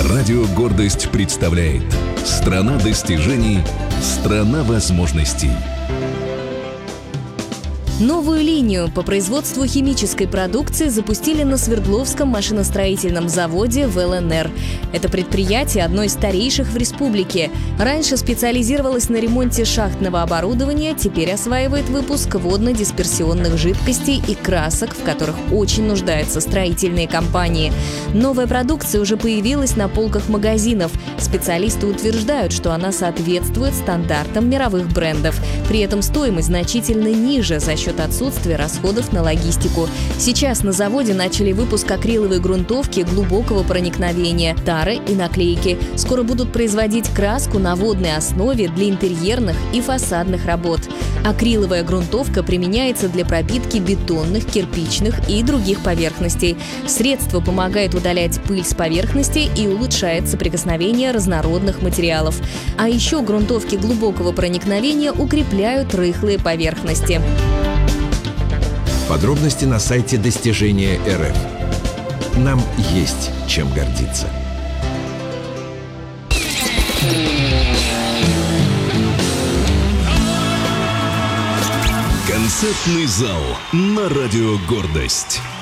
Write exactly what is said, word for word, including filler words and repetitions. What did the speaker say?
Радио «Гордость» представляет «Страна достижений, страна возможностей». Новую линию по производству химической продукции запустили на Свердловском машиностроительном заводе вэ эл эн эр. Это предприятие одно из старейших в республике. Раньше специализировалось на ремонте шахтного оборудования, теперь осваивает выпуск водно-дисперсионных жидкостей и красок, в которых очень нуждаются строительные компании. Новая продукция уже появилась на полках магазинов. Специалисты утверждают, что она соответствует стандартам мировых брендов. При этом стоимость значительно ниже за счет отсутствия расходов на логистику. Сейчас на заводе начали выпуск акриловой грунтовки глубокого проникновения, тары и наклейки. Скоро будут производить краску на водной основе для интерьерных и фасадных работ. Акриловая грунтовка применяется для пропитки бетонных, кирпичных и других поверхностей. Средство помогает удалять пыль с поверхности и улучшает соприкосновение разнородных материалов. А еще грунтовки глубокого проникновения укрепляют рыхлые поверхности. Подробности на сайте достижения точка эр эф. Нам есть чем гордиться. Концертный зал на радио «Гордость».